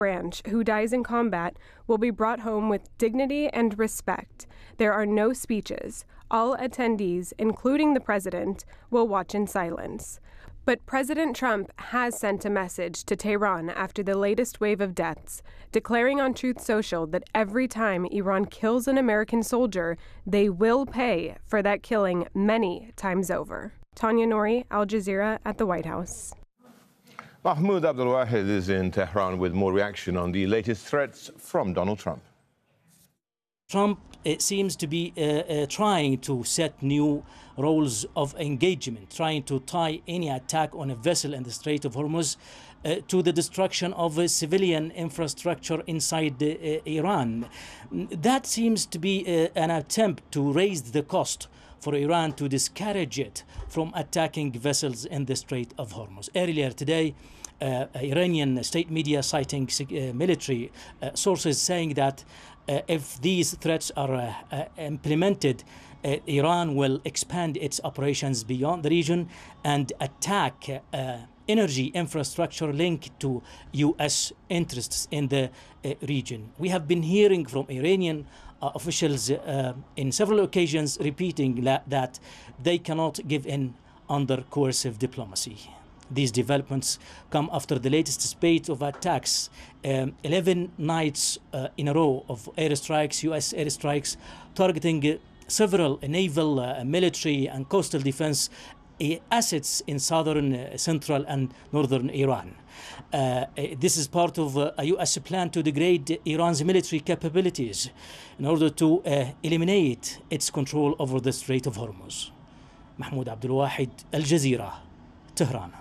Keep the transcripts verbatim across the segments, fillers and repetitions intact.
branch who dies in combat will be brought home with dignity and respect. There are no speeches. All attendees, including the president, will watch in silence. But President Trump has sent a message to Tehran after the latest wave of deaths, declaring on Truth Social that every time Iran kills an American soldier, they will pay for that killing many times over. Tanya Nouri, Al Jazeera at the White House. Mahmoud Abdulwahid is in Tehran with more reaction on the latest threats from Donald Trump. Trump it seems to be uh, uh, trying to set new rules of engagement, trying to tie any attack on a vessel in the Strait of Hormuz uh, to the destruction of a civilian infrastructure inside uh, Iran. That seems to be uh, an attempt to raise the cost for Iran to discourage it from attacking vessels in the Strait of Hormuz. Earlier today, uh, Iranian state media citing uh, military uh, sources saying that uh, if these threats are uh, uh, implemented, uh, Iran will expand its operations beyond the region and attack uh, energy infrastructure linked to U S interests in the uh, region. We have been hearing from Iranian Uh, officials uh, in several occasions repeating la- that they cannot give in under coercive diplomacy. These developments come after the latest spate of attacks, um, eleven nights uh, in a row of airstrikes, U S airstrikes, targeting uh, several naval, uh, military and coastal defense uh, assets in southern, uh, central and northern Iran. Uh, this is part of uh, a U S plan to degrade Iran's military capabilities in order to uh, eliminate its control over the Strait of Hormuz. Mahmoud Abdulwahid, Al Jazeera, Tehran.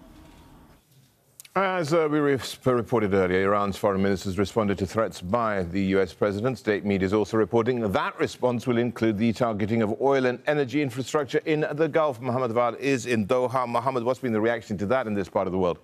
As uh, we re- reported earlier, Iran's foreign ministers responded to threats by the U S president. State media is also reporting that response will include the targeting of oil and energy infrastructure in the Gulf. Mohammed Val is in Doha. Mohammed, what's been the reaction to that in this part of the world?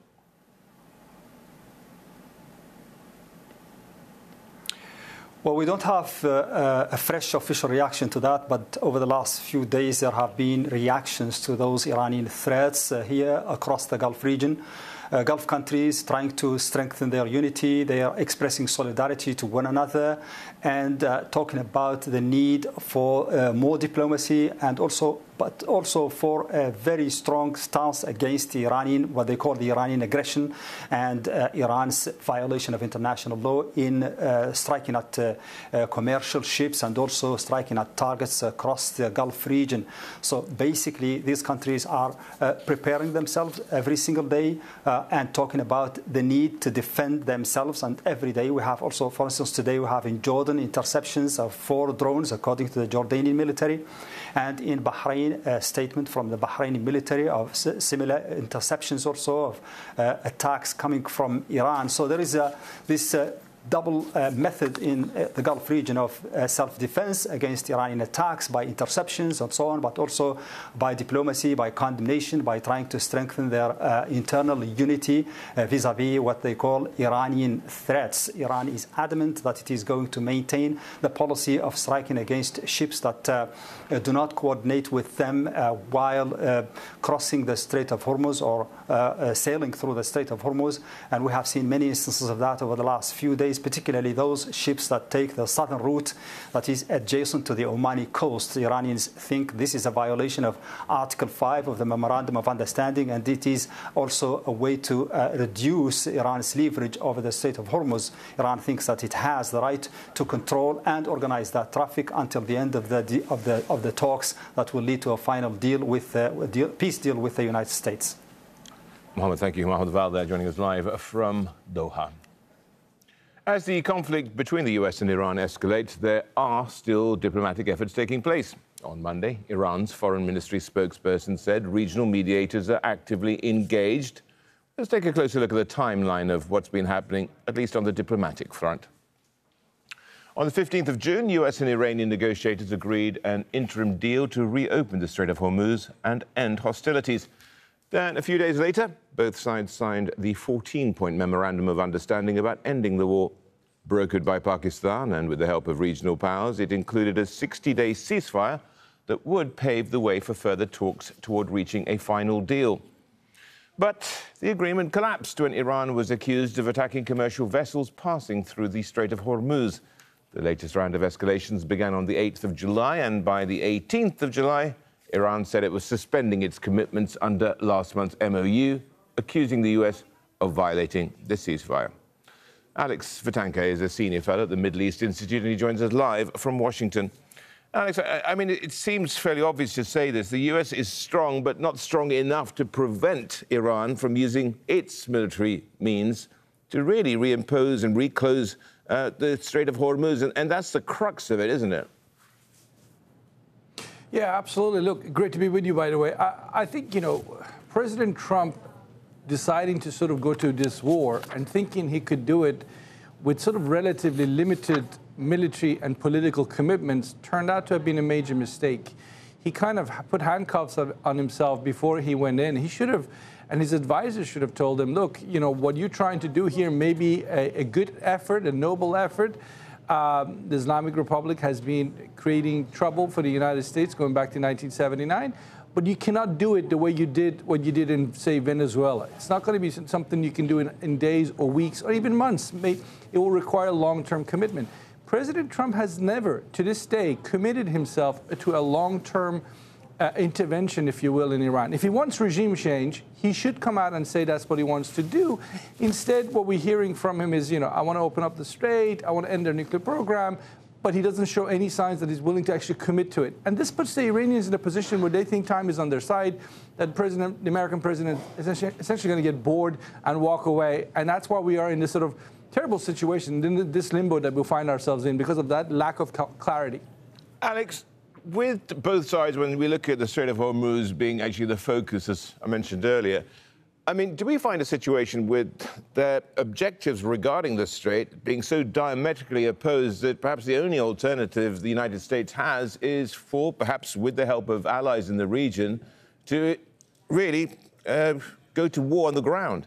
Well, we don't have uh, a fresh official reaction to that, but over the last few days there have been reactions to those Iranian threats uh, here across the Gulf region. Uh, Gulf countries trying to strengthen their unity. They are expressing solidarity to one another and uh, talking about the need for uh, more diplomacy and also but also for a very strong stance against the Iranian, what they call the Iranian aggression and uh, Iran's violation of international law in uh, striking at uh, uh, commercial ships and also striking at targets across the Gulf region. So basically, these countries are uh, preparing themselves every single day uh, and talking about the need to defend themselves. And every day we have also, for instance, today we have in Jordan interceptions of four drones, according to the Jordanian military. And in Bahrain, a statement from the Bahraini military of similar interceptions also of uh, attacks coming from Iran. So there is a, this uh, double uh, method in uh, the Gulf region of uh, self-defense against Iranian attacks by interceptions and so on, but also by diplomacy, by condemnation, by trying to strengthen their uh, internal unity uh, vis-a-vis what they call Iranian threats. Iran is adamant that it is going to maintain the policy of striking against ships that uh, uh, do not coordinate with them uh, while uh, crossing the Strait of Hormuz or uh, uh, sailing through the Strait of Hormuz. And we have seen many instances of that over the last few days, particularly those ships that take the southern route that is adjacent to the Omani coast. The Iranians think this is a violation of Article five of the Memorandum of Understanding, and it is also a way to uh, reduce Iran's leverage over the Strait of Hormuz. Iran thinks that it has the right to control and organize that traffic until the end of the of the of the talks that will lead to a final deal with uh, a deal, peace deal with the United States. Mohammed, thank you. Mohammed Val there joining us live from Doha. As the conflict between the U S and Iran escalates, there are still diplomatic efforts taking place. On Monday, Iran's foreign ministry spokesperson said regional mediators are actively engaged. Let's take a closer look at the timeline of what's been happening, at least on the diplomatic front. On the fifteenth of June, U S and Iranian negotiators agreed an interim deal to reopen the Strait of Hormuz and end hostilities. Then, a few days later, both sides signed the fourteen-point memorandum of understanding about ending the war. Brokered by Pakistan and with the help of regional powers, it included a sixty-day ceasefire that would pave the way for further talks toward reaching a final deal. But the agreement collapsed when Iran was accused of attacking commercial vessels passing through the Strait of Hormuz. The latest round of escalations began on the eighth of July, and by the eighteenth of July, Iran said it was suspending its commitments under last month's M O U, accusing the U S of violating the ceasefire. Alex Vatanka is a senior fellow at the Middle East Institute, and he joins us live from Washington. Alex, I, I mean, it seems fairly obvious to say this. The U S is strong, but not strong enough to prevent Iran from using its military means to really reimpose and reclose uh, the Strait of Hormuz. And, and that's the crux of it, isn't it? Yeah, absolutely. Look, great to be with you, by the way. I, I think, you know, President Trump deciding to sort of go to this war and thinking he could do it with sort of relatively limited military and political commitments turned out to have been a major mistake. He kind of put handcuffs on himself before he went in. He should have, and his advisors should have told him, look, you know, what you're trying to do here may be a, a good effort, a noble effort. Um, the Islamic Republic has been creating trouble for the United States going back to nineteen seventy-nine. But you cannot do it the way you did what you did in, say, Venezuela. It's not going to be something you can do in, in days or weeks or even months. It will require long-term commitment. President Trump has never, to this day, committed himself to a long-term uh, intervention, if you will, in Iran. If he wants regime change, he should come out and say that's what he wants to do. Instead, what we're hearing from him is, you know, I want to open up the strait, I want to end their nuclear program, but he doesn't show any signs that he's willing to actually commit to it. And this puts the Iranians in a position where they think time is on their side, that president, the American president is essentially, essentially going to get bored and walk away. And that's why we are in this sort of terrible situation, in this limbo that we find ourselves in because of that lack of clarity. Alex, with both sides, when we look at the Strait of Hormuz being actually the focus, as I mentioned earlier, I mean, do we find a situation with their objectives regarding the strait being so diametrically opposed that perhaps the only alternative the United States has is for, perhaps with the help of allies in the region, to really uh, go to war on the ground?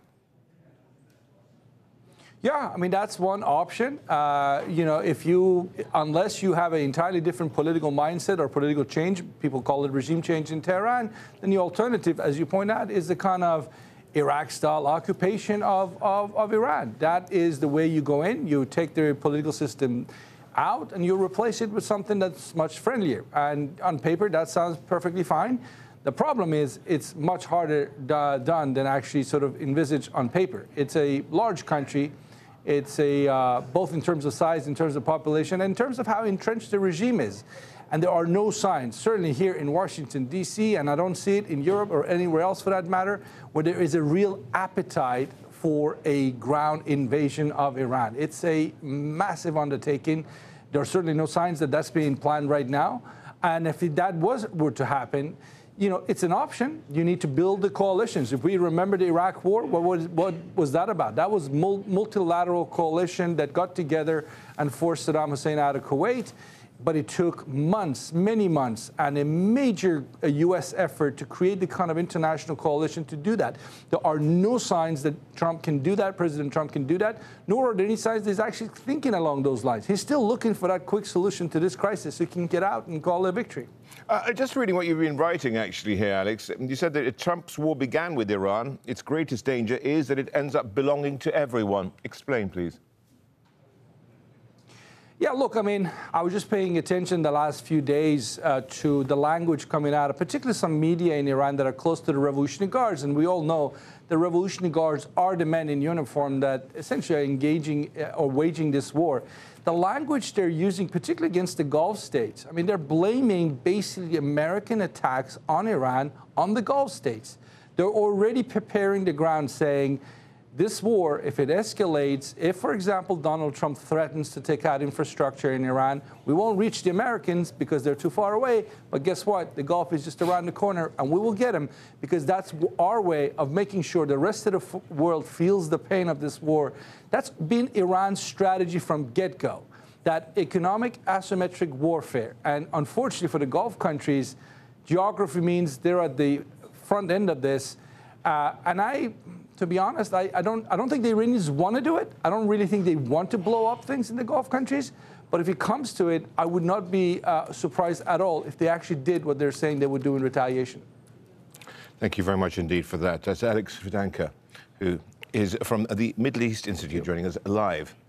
Yeah, I mean, that's one option. Uh, you know, if you, unless you have an entirely different political mindset or political change, people call it regime change in Tehran, then the alternative, as you point out, is the kind of Iraq-style occupation of, of, of Iran. That is the way you go in. You take their political system out and you replace it with something that's much friendlier. And on paper, that sounds perfectly fine. The problem is it's much harder done than actually sort of envisaged on paper. It's a large country. It's a, uh, both in terms of size, in terms of population, and in terms of how entrenched the regime is. And there are no signs, certainly here in Washington, D C, and I don't see it in Europe or anywhere else for that matter, where there is a real appetite for a ground invasion of Iran. It's a massive undertaking. There are certainly no signs that that's being planned right now. And if that was were to happen, you know, it's an option. You need to build the coalitions. If we remember the Iraq War, what was, what was that about? That was mul multilateral coalition that got together and forced Saddam Hussein out of Kuwait. But it took months, many months, and a major a U S effort to create the kind of international coalition to do that. There are no signs that Trump can do that, President Trump can do that, nor are there any signs that he's actually thinking along those lines. He's still looking for that quick solution to this crisis so he can get out and call it a victory. Uh, just reading what you've been writing, actually, here, Alex, you said that Trump's war began with Iran. Its greatest danger is that it ends up belonging to everyone. Explain, please. Yeah, look, I mean, I was just paying attention the last few days uh, to the language coming out of particularly some media in Iran that are close to the Revolutionary Guards. And we all know the Revolutionary Guards are the men in uniform that essentially are engaging uh, or waging this war. The language they're using, particularly against the Gulf states, I mean, they're blaming basically American attacks on Iran on the Gulf states. They're already preparing the ground saying, this war, if it escalates, if, for example, Donald Trump threatens to take out infrastructure in Iran, we won't reach the Americans because they're too far away. But guess what? The Gulf is just around the corner, and we will get them because that's our way of making sure the rest of the world feels the pain of this war. That's been Iran's strategy from get-go, that economic asymmetric warfare. And unfortunately for the Gulf countries, geography means they're at the front end of this. Uh, and I... To be honest, I, I, don't, I don't think the Iranians want to do it. I don't really think they want to blow up things in the Gulf countries. But if it comes to it, I would not be uh, surprised at all if they actually did what they're saying they would do in retaliation. Thank you very much indeed for that. That's Alex Vidanka, who is from the Middle East Institute, joining us live